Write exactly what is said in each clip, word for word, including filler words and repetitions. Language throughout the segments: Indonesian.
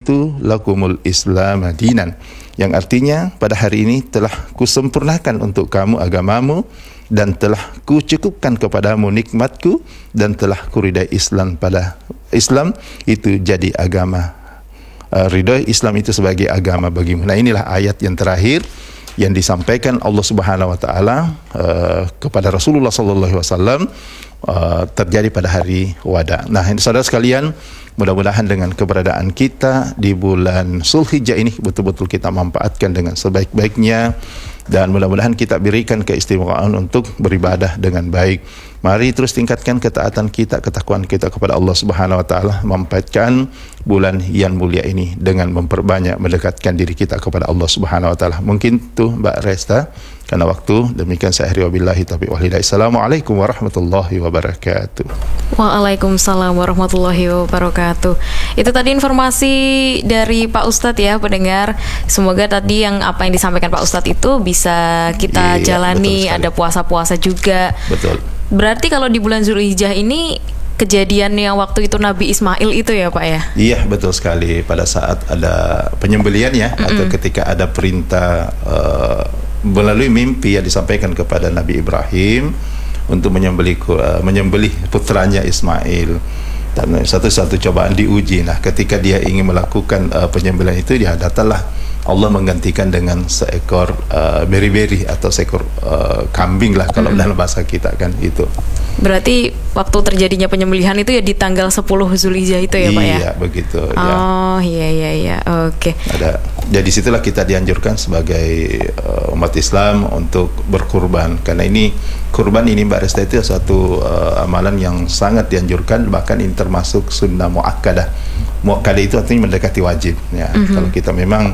raditu lakumul Islam dinan, yang artinya pada hari ini telah kusempurnakan untuk kamu agamamu dan telah kucukupkan kepadamu nikmatku dan telah kuridai Islam pada Islam itu jadi agama. Uh, ridai Islam itu sebagai agama bagimu. Nah, inilah ayat yang terakhir yang disampaikan Allah Subhanahu wa taala uh, kepada Rasulullah sallallahu alaihi wasallam uh, terjadi pada hari Wada. Nah, saudara sekalian, mudah-mudahan dengan keberadaan kita di bulan Zulhijjah ini betul-betul kita manfaatkan dengan sebaik-baiknya, dan mudah-mudahan kita berikan keistimewaan untuk beribadah dengan baik. Mari terus tingkatkan ketaatan kita, ketakwaan kita kepada Allah Subhanahu wa taala, manfaatkan bulan yang mulia ini dengan memperbanyak mendekatkan diri kita kepada Allah Subhanahu wa taala. Mungkin tuh Mbak Resta, karena waktu, demikian saya akhiri wabillahi taufiq wal hidayah. Assalamualaikum warahmatullahi wabarakatuh. Waalaikumsalam warahmatullahi wabarakatuh. Itu tadi informasi dari Pak Ustadz ya, pendengar. Semoga tadi yang apa yang disampaikan Pak Ustadz itu bisa kita iya, jalani. Ada puasa-puasa juga. Betul. Berarti kalau di bulan Zulhijjah ini kejadian yang waktu itu Nabi Ismail itu ya Pak ya? Iya, betul sekali. Pada saat ada penyembelihan ya, mm-mm. atau ketika ada perintah uh, melalui mimpi yang disampaikan kepada Nabi Ibrahim untuk menyembelih uh, menyembelih putranya Ismail. Dan satu-satu cobaan diuji. Nah, ketika dia ingin melakukan uh, penyembelihan itu, dia datanglah Allah menggantikan dengan seekor uh, beri-beri atau seekor uh, kambing lah kalau hmm. dalam bahasa kita kan itu. Berarti waktu terjadinya penyembelihan itu ya di tanggal sepuluh Zulhijjah itu ya Pak ya? Iya, begitu. Oh ya. iya iya iya, oke. Okay. Ada. Jadi situlah kita dianjurkan sebagai uh, umat Islam untuk berkurban, karena ini kurban ini Mbak Resta itu suatu uh, amalan yang sangat dianjurkan, bahkan ini termasuk sunnah muakkadah. Muakkadah itu artinya mendekati wajib ya. Mm-hmm. Kalau kita memang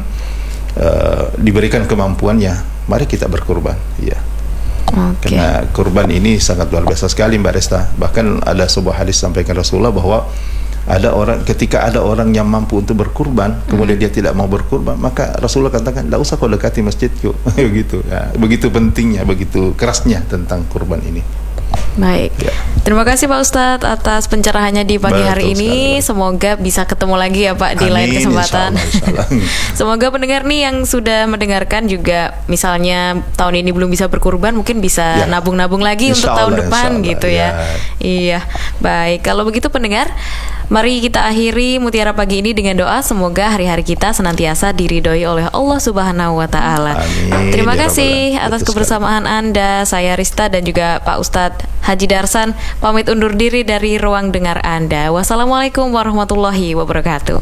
uh, diberikan kemampuannya, mari kita berkurban ya. Okay. Karena kurban ini sangat luar biasa sekali Mbak Resta. Bahkan ada sebuah hadis sampaikan Rasulullah bahwa ada orang, ketika ada orang yang mampu untuk berkurban, kemudian dia tidak mau berkurban, maka Rasulullah katakan, tidak usah kau dekati masjidku. Begitu ya, begitu pentingnya, begitu kerasnya tentang kurban ini. Baik, ya. Terima kasih Pak Ustadz atas pencerahannya di pagi Betul hari ini. Sekali. Semoga bisa ketemu lagi ya Pak di Amin, lain kesempatan. Insya Allah, insya Allah. Semoga pendengar nih yang sudah mendengarkan juga, misalnya tahun ini belum bisa berkurban, mungkin bisa ya. nabung-nabung lagi insya untuk Allah, tahun depan gitu ya. ya. Iya, baik. Kalau begitu pendengar, mari kita akhiri Mutiara Pagi ini dengan doa semoga hari-hari kita senantiasa diridhoi oleh Allah Subhanahu wa taala. Terima ya kasih atas kebersamaan Anda. Saya Rista dan juga Pak Ustadz Haji Darsan pamit undur diri dari ruang dengar Anda. Wassalamualaikum warahmatullahi wabarakatuh.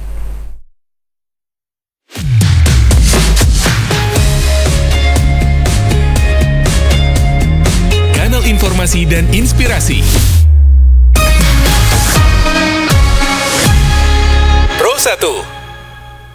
Kanal informasi dan inspirasi Pro satu